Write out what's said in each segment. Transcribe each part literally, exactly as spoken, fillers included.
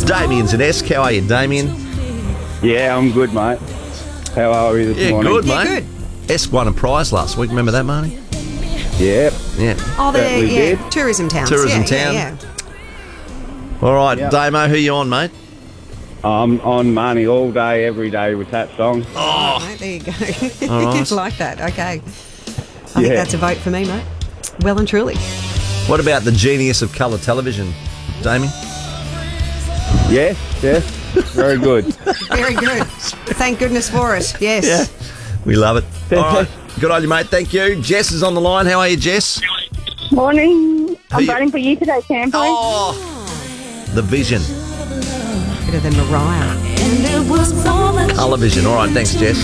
Damien's in Esk. How are you, Damien? Yeah, I'm good, mate. How are we this Yeah, morning? good, Yeah, mate. good. Esk won a prize last week. Remember that, Marnie? Yeah. Yeah. Oh, they're, Certainly yeah, did. tourism towns. Tourism yeah, town. Yeah, All right, Yeah. Damo, who you on, mate? I'm on money all day, every day with that song. yeah. Oh, right, there you go. All right. like that. Okay. I think Yeah. that's a vote for me, mate. Well and truly. What about the genius of colour television, Damien? Yes, yes. Very good. Very good. Thank goodness for it. Yes. We love it. All right. Good on you, mate. Thank you. Jess is on the line. How are you, Jess? Morning. I'm you- voting for you today, Campo. Oh, the vision. Better than Mariah. Colour vision. All right, thanks, Jess.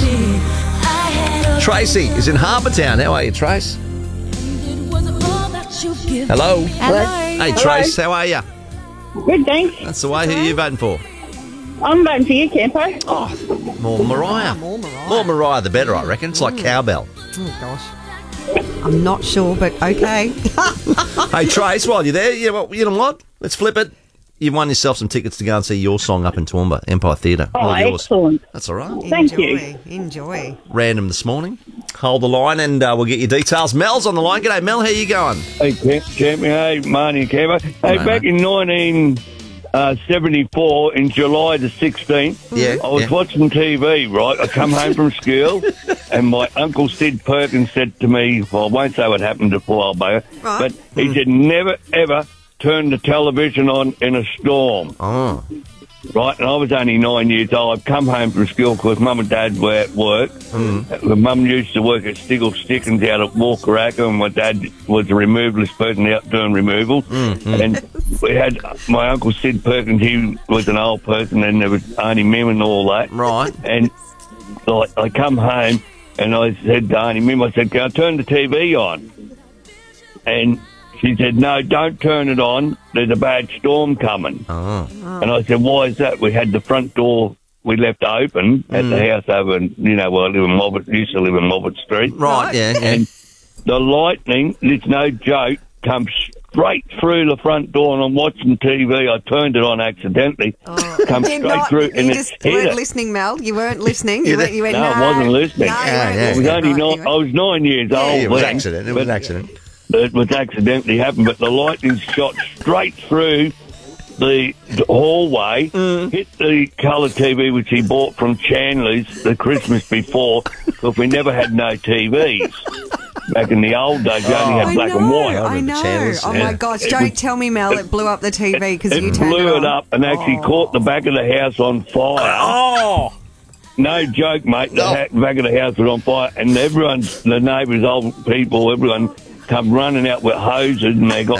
Tracy is in Harbour Town. How are you, Trace? Hello. Hello. Hey, Trace. How are you? Good, thanks. That's the way. Who are you voting for? I'm voting for you, Campo. Oh, more Mariah. More Mariah. More Mariah, the better, I reckon. It's like cowbell. Oh, gosh. I'm not sure, but okay. Hey, Trace, while you're there, you know, what, you know what? Let's flip it. You've won yourself some tickets to go and see your song up in Toowoomba, Empire Theatre. Oh, All yours. excellent. That's all right. Thank Enjoy. you. Enjoy. Random this morning. Hold the line and uh, we'll get your details. Mel's on the line. G'day, Mel. How you going? Hey, Cam- Champion. Hey, Marnie and Campo. Hey, Hello, back mate. in nineteen seventy-four, in July the sixteenth, Yeah. I was yeah. watching T V, right? I come home from school, and my uncle Sid Perkins said to me, well, I won't say what happened to poor old bugger, Right. but he said, never, ever turn the television on in a storm. Oh. Right, and I was only nine years old. I'd come home from school because Mum and Dad were at work. Mm. Mum used to work at Stiggle Stickens out at Walkeracca, and my dad was a removalist person out doing removals. Mm. And we had my uncle Sid Perkins. He was an old person, and there was Auntie Mim and all that. Right. And I, I come home, and I said to Auntie Mim, I said, can I turn the T V on? And she said, no, don't turn it on. There's a bad storm coming. Oh. And I said, why is that? We had the front door we left open at Mm. the house over, in, you know, where I live in Mobbit, used to live in Mobbit Street. Right, yeah, yeah. And the lightning, it's no joke, comes straight through the front door, and I'm watching T V. I turned it on accidentally. Comes You're straight not, through, you and it just hit weren't it. listening, Mel. You weren't listening. You Yeah, went, you went, no, I no. wasn't listening. No, you Yeah, weren't yeah. I was listening. only Right, nine, you I went- was nine years old. Yeah, it was then, accident. It was but an accident. It was accidentally happened, but the lightning shot straight through the d- hallway, Mm. hit the colour T V which he bought from Chandler's the Christmas before, because we never had no T Vs. Back in the old days, you only I had black know, and white. I remember know. Chandler's, Oh, yeah. my gosh. It Don't was- tell me, Mel, it blew up the T V because It you turned blew it it on. up and actually Oh. caught the back of the house on fire. Oh! No joke, mate. The No. ha- back of the house was on fire, and everyone, the neighbours, old people, everyone come running out with hoses, and they got